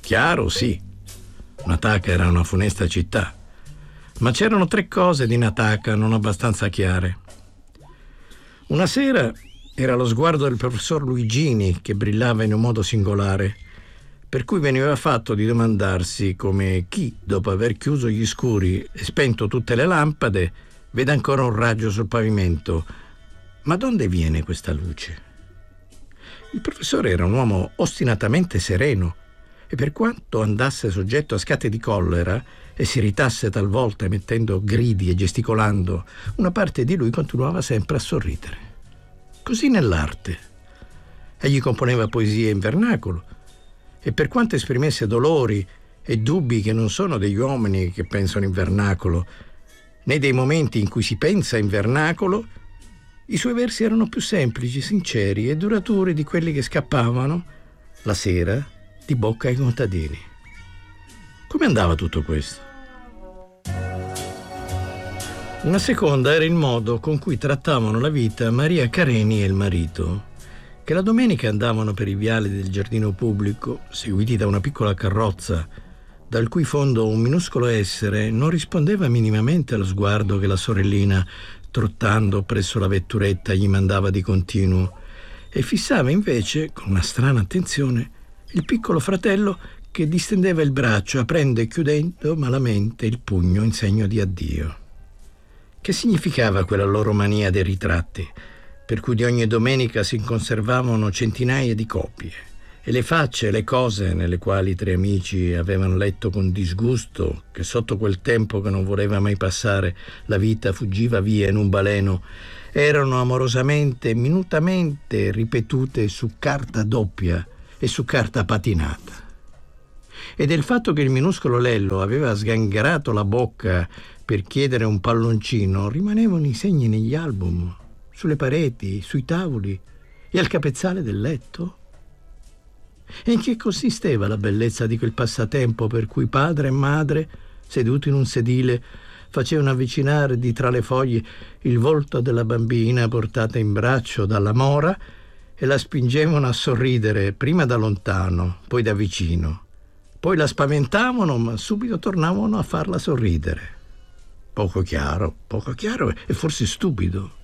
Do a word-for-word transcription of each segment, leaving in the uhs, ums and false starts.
Chiaro, sì. Nataka era una funesta città. Ma c'erano tre cose di Nataka non abbastanza chiare. Una sera era lo sguardo del professor Luigini che brillava in un modo singolare, per cui veniva fatto di domandarsi come chi, dopo aver chiuso gli scuri e spento tutte le lampade, vede ancora un raggio sul pavimento. Ma d'onde viene questa luce? Il professore era un uomo ostinatamente sereno e per quanto andasse soggetto a scatte di collera e si irritasse talvolta emettendo gridi e gesticolando, una parte di lui continuava sempre a sorridere. Così nell'arte. Egli componeva poesie in vernacolo e per quanto esprimesse dolori e dubbi che non sono degli uomini che pensano in vernacolo, né dei momenti in cui si pensa in vernacolo, i suoi versi erano più semplici, sinceri e duraturi di quelli che scappavano la sera di bocca ai contadini. Come andava tutto questo? Una seconda era il modo con cui trattavano la vita Maria Careni e il marito, che la domenica andavano per i viali del giardino pubblico, seguiti da una piccola carrozza, dal cui fondo un minuscolo essere non rispondeva minimamente allo sguardo che la sorellina, trottando presso la vetturetta, gli mandava di continuo, e fissava invece, con una strana attenzione, il piccolo fratello che distendeva il braccio, aprendo e chiudendo malamente il pugno in segno di addio. Che significava quella loro mania dei ritratti, per cui di ogni domenica si conservavano centinaia di copie, e le facce e le cose nelle quali i tre amici avevano letto con disgusto che sotto quel tempo che non voleva mai passare la vita fuggiva via in un baleno, erano amorosamente e minutamente ripetute su carta doppia e su carta patinata. E del fatto che il minuscolo Lello aveva sgangherato la bocca per chiedere un palloncino rimanevano i segni negli album, sulle pareti, sui tavoli e al capezzale del letto. E in che consisteva la bellezza di quel passatempo per cui padre e madre, seduti in un sedile, facevano avvicinare di tra le foglie il volto della bambina portata in braccio dalla mora e la spingevano a sorridere prima da lontano, poi da vicino. Poi la spaventavano, ma subito tornavano a farla sorridere. Poco chiaro, poco chiaro e forse stupido.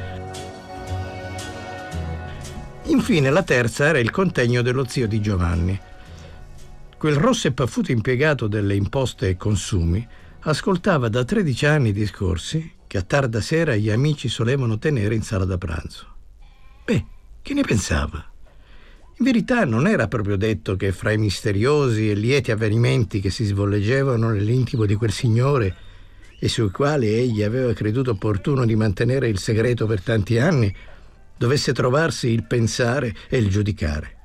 Infine la terza era il contegno dello zio di Giovanni. Quel rosso e paffuto impiegato delle imposte e consumi ascoltava da tredici anni i discorsi che a tarda sera gli amici solevano tenere in sala da pranzo. Beh, che ne pensava? In verità non era proprio detto che fra i misteriosi e lieti avvenimenti che si svolgevano nell'intimo di quel signore e sui quali egli aveva creduto opportuno di mantenere il segreto per tanti anni, dovesse trovarsi il pensare e il giudicare.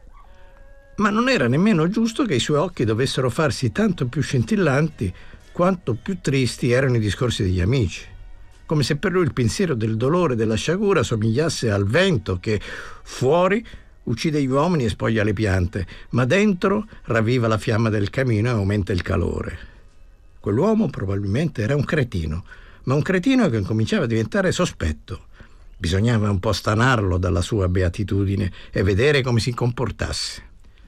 Ma non era nemmeno giusto che i suoi occhi dovessero farsi tanto più scintillanti quanto più tristi erano i discorsi degli amici, come se per lui il pensiero del dolore e della sciagura somigliasse al vento che fuori uccide gli uomini e spoglia le piante, ma dentro ravviva la fiamma del camino e aumenta il calore. Quell'uomo probabilmente era un cretino, ma un cretino che cominciava a diventare sospetto. Bisognava un po' stanarlo dalla sua beatitudine e vedere come si comportasse.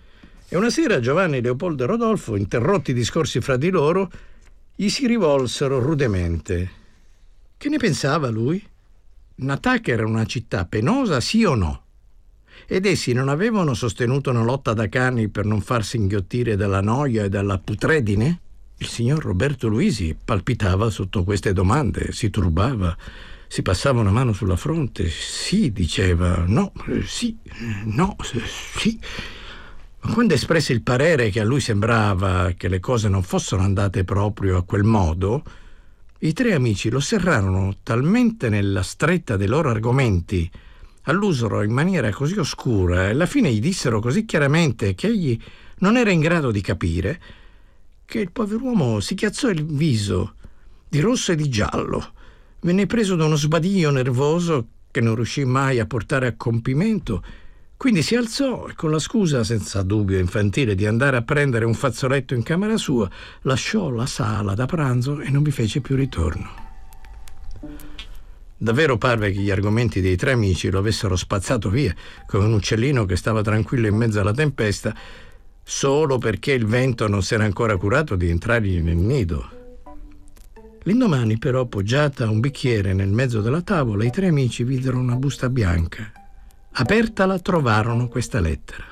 E una sera Giovanni, Leopoldo e Rodolfo, interrotti i discorsi fra di loro, gli si rivolsero rudemente. Che ne pensava lui? Nataka era una città penosa, sì o no? Ed essi non avevano sostenuto una lotta da cani per non farsi inghiottire dalla noia e dalla putredine? Il signor Roberto Luisi palpitava sotto queste domande, si turbava, si passava una mano sulla fronte. Sì, diceva, no, sì, no, sì. Ma quando espresse il parere che a lui sembrava che le cose non fossero andate proprio a quel modo, i tre amici lo serrarono talmente nella stretta dei loro argomenti, allusero in maniera così oscura e alla fine gli dissero così chiaramente che egli non era in grado di capire, che il pover'uomo si chiazzò il viso di rosso e di giallo, venne preso da uno sbadiglio nervoso che non riuscì mai a portare a compimento, quindi si alzò e con la scusa senza dubbio infantile di andare a prendere un fazzoletto in camera sua, lasciò la sala da pranzo e non vi fece più ritorno. Davvero parve che gli argomenti dei tre amici lo avessero spazzato via come un uccellino che stava tranquillo in mezzo alla tempesta, solo perché il vento non s'era ancora curato di entrargli nel nido. L'indomani, però, poggiata un bicchiere nel mezzo della tavola, i tre amici videro una busta bianca. Apertala trovarono questa lettera.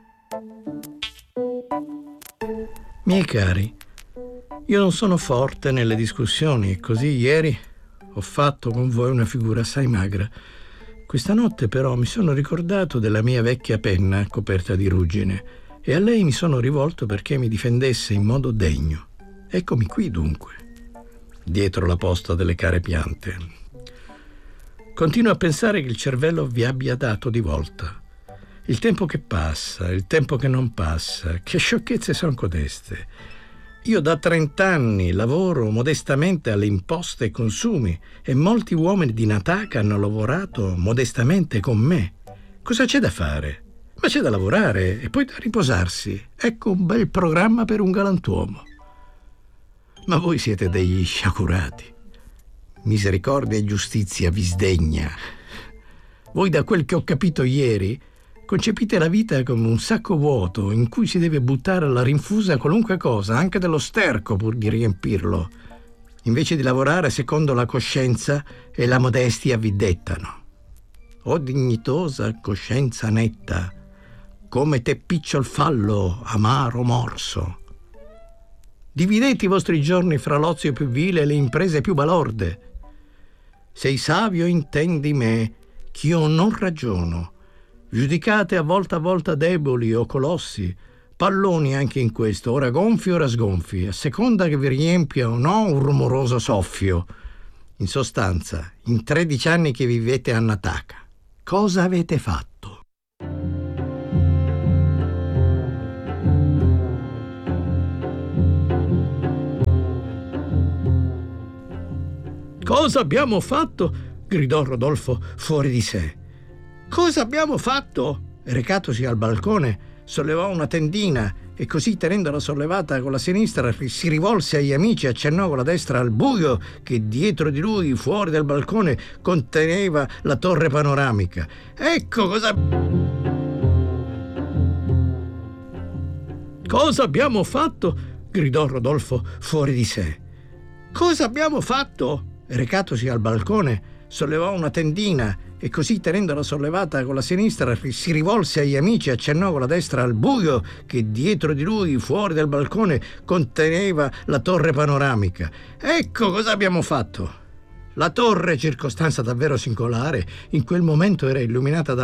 Miei cari, io non sono forte nelle discussioni e così ieri ho fatto con voi una figura assai magra. Questa notte però mi sono ricordato della mia vecchia penna coperta di ruggine e a lei mi sono rivolto perché mi difendesse in modo degno. Eccomi qui dunque, dietro la posta delle care piante. Continuo a pensare che il cervello vi abbia dato di volta. Il tempo che passa, il tempo che non passa, che sciocchezze sono codeste. Io da trent'anni lavoro modestamente alle imposte e consumi e molti uomini di Nataka hanno lavorato modestamente con me. Cosa c'è da fare? Ma c'è da lavorare e poi da riposarsi. Ecco un bel programma per un galantuomo. Ma voi siete degli sciacurati. Misericordia e giustizia vi sdegna. Voi, da quel che ho capito ieri, concepite la vita come un sacco vuoto in cui si deve buttare alla rinfusa qualunque cosa, anche dello sterco, pur di riempirlo, invece di lavorare secondo la coscienza e la modestia vi dettano. O dignitosa coscienza netta, come te picciol fallo, amaro morso. Dividete i vostri giorni fra l'ozio più vile e le imprese più balorde. Sei savio intendi me, ch'io non ragiono. Giudicate a volta a volta deboli o colossi, palloni anche in questo, ora gonfi ora sgonfi, a seconda che vi riempia o no un rumoroso soffio. In sostanza, in tredici anni che vivete a Nataka, cosa avete fatto? Cosa abbiamo fatto? Gridò Rodolfo fuori di sé. Cosa abbiamo fatto? Recatosi al balcone, sollevò una tendina e così, tenendola sollevata con la sinistra, si rivolse agli amici e accennò con la destra al buio che dietro di lui, fuori dal balcone, conteneva la torre panoramica. Ecco cosa... Cosa abbiamo fatto? Gridò Rodolfo fuori di sé. Cosa abbiamo fatto? Recatosi al balcone, sollevò una tendina e così, tenendola sollevata con la sinistra, si rivolse agli amici e accennò con la destra al buio che dietro di lui, fuori dal balcone, conteneva la torre panoramica. Ecco cosa abbiamo fatto. La torre, circostanza davvero singolare, in quel momento era illuminata da